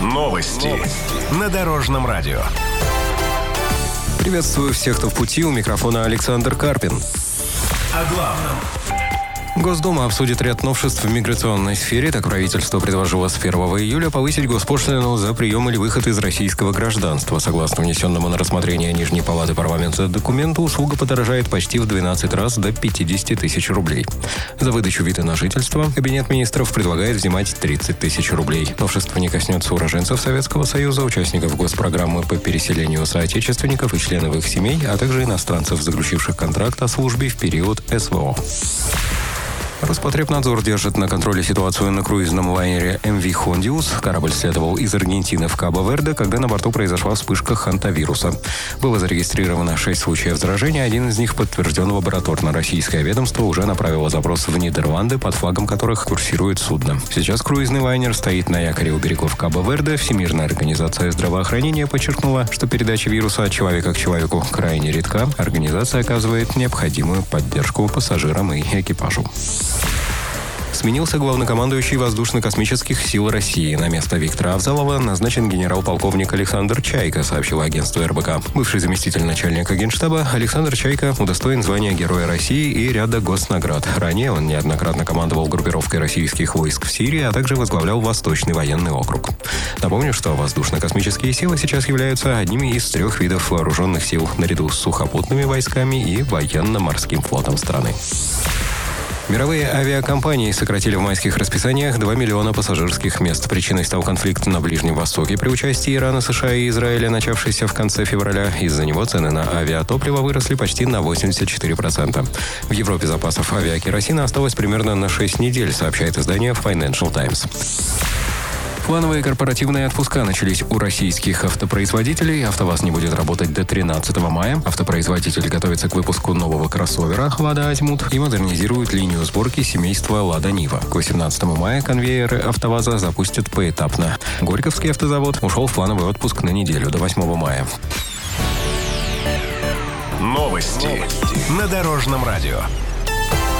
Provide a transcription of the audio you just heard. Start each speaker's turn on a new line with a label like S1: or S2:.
S1: Новости на Дорожном радио.
S2: Приветствую всех, кто в пути. У микрофона Александр Карпин.
S1: О главном.
S2: Госдума обсудит ряд новшеств в миграционной сфере. Так, правительство предложило с 1 июля повысить госпошлину за прием или выход из российского гражданства. Согласно внесенному на рассмотрение Нижней палаты парламента документу, услуга подорожает почти в 12 раз до 50 тысяч рублей. За выдачу вида на жительство Кабинет министров предлагает взимать 30 тысяч рублей. Новшество не коснется уроженцев Советского Союза, участников госпрограммы по переселению соотечественников и членов их семей, а также иностранцев, заключивших контракт о службе в период СВО. Роспотребнадзор держит на контроле ситуацию на круизном лайнере MV Hondius. Корабль следовал из Аргентины в Кабо-Верде, когда на борту произошла вспышка хантавируса. Было зарегистрировано 6 случаев заражения, один из них подтвержден лабораторно. Российское ведомство уже направило запрос в Нидерланды, под флагом которых курсирует судно. Сейчас круизный лайнер стоит на якоре у берегов Кабо-Верде. Всемирная организация здравоохранения подчеркнула, что передача вируса от человека к человеку крайне редка. Организация оказывает необходимую поддержку пассажирам и экипажу. Сменился главнокомандующий Воздушно-космических сил России. На место Виктора Авзалова назначен генерал-полковник Александр Чайка, сообщило агентство РБК. Бывший заместитель начальника Генштаба Александр Чайка удостоен звания Героя России и ряда госнаград. Ранее он неоднократно командовал группировкой российских войск в Сирии, а также возглавлял Восточный военный округ. Напомню, что воздушно-космические силы сейчас являются одними из 3 видов вооруженных сил, наряду с сухопутными войсками и военно-морским флотом страны. Мировые авиакомпании сократили в майских расписаниях 2 миллиона пассажирских мест. Причиной стал конфликт на Ближнем Востоке при участии Ирана, США и Израиля, начавшийся в конце февраля. Из-за него цены на авиатопливо выросли почти на 84%. В Европе запасов авиакеросина осталось примерно на 6 недель, сообщает издание Financial Times. Плановые корпоративные отпуска начались у российских автопроизводителей. АвтоВАЗ не будет работать до 13 мая. Автопроизводитель готовится к выпуску нового кроссовера «Лада Азимут» и модернизирует линию сборки семейства «Лада Нива». К 18 мая конвейеры АвтоВАЗа запустят поэтапно. Горьковский автозавод ушел в плановый отпуск на неделю до 8 мая.
S1: Новости на Дорожном радио.